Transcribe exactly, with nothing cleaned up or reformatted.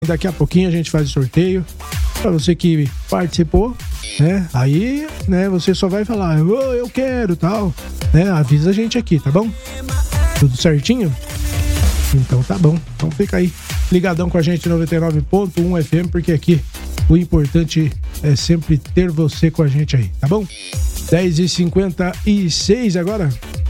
Daqui a pouquinho a gente faz o sorteio. Pra você que participou, né? Aí, né, você só vai falar, oh, eu quero, tal, né? Avisa a gente aqui, tá bom? Tudo certinho? Então tá bom. Então fica aí ligadão com a gente noventa e nove ponto um F M, porque aqui o importante é sempre ter você com a gente aí, tá bom? dez e cinquenta e seis agora.